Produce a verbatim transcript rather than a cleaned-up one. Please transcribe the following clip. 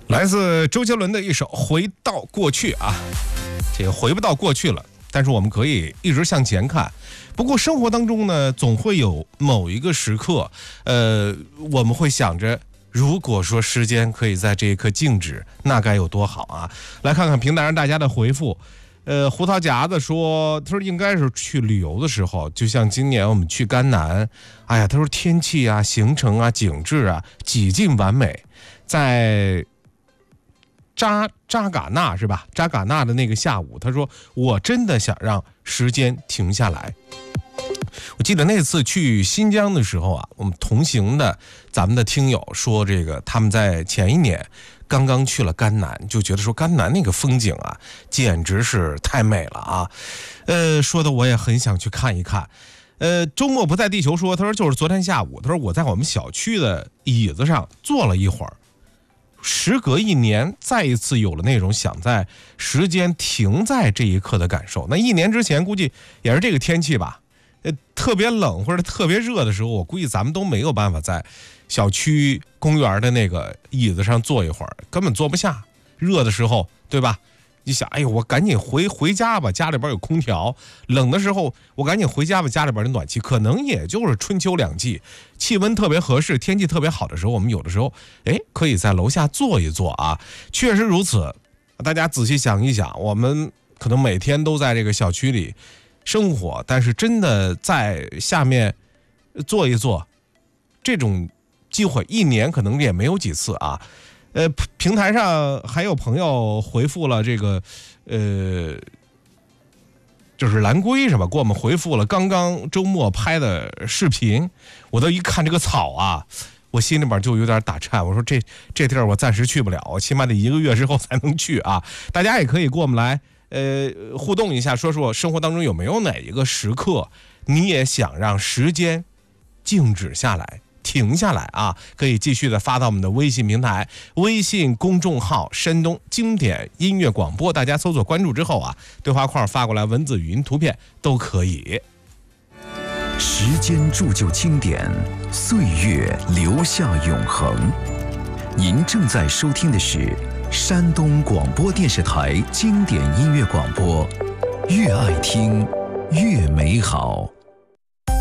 来自周杰伦的一首《回到过去》啊，这个回不到过去了，但是我们可以一直向前看。不过生活当中呢，总会有某一个时刻，呃，我们会想着，如果说时间可以在这一刻静止，那该有多好啊！来看看平台上大家的回复。呃，胡桃夹子说，他说应该是去旅游的时候，就像今年我们去甘南，哎呀，他说天气啊、行程啊、景致啊，几近完美，在扎扎尕那是吧？扎尕那的那个下午，他说我真的想让时间停下来。我记得那次去新疆的时候啊，我们同行的咱们的听友说，这个他们在前一年刚刚去了甘南，就觉得说甘南那个风景啊，简直是太美了啊！呃，说的我也很想去看一看。呃，周末不在地球说，他说就是昨天下午，他说我在我们小区的椅子上坐了一会儿。时隔一年，再一次有了那种想在时间停在这一刻的感受。那一年之前估计也是这个天气吧，呃，特别冷或者特别热的时候，我估计咱们都没有办法在小区公园的那个椅子上坐一会儿，根本坐不下。热的时候，对吧？你想，哎呦，我赶紧回回家吧，家里边有空调；冷的时候，我赶紧回家吧，家里边的暖气。可能也就是春秋两季，气温特别合适，天气特别好的时候，我们有的时候，哎，可以在楼下坐一坐啊。确实如此，大家仔细想一想，我们可能每天都在这个小区里生活，但是真的在下面坐一坐，这种机会一年可能也没有几次啊。呃，平台上还有朋友回复了这个，呃，就是蓝龟是吧？给我们回复了刚刚周末拍的视频，我都一看这个草啊，我心里边就有点打颤。我说这这地儿我暂时去不了，起码得一个月之后才能去啊。大家也可以跟我们来呃互动一下，说说生活当中有没有哪一个时刻，你也想让时间静止下来。停下来啊！可以继续的发到我们的微信平台、微信公众号“山东经典音乐广播”，大家搜索关注之后啊，对话框发过来文字、语音、图片都可以。 时间铸就经典，岁月留下永恒。您正在收听的是山东广播电视台经典音乐广播，越爱听越美好。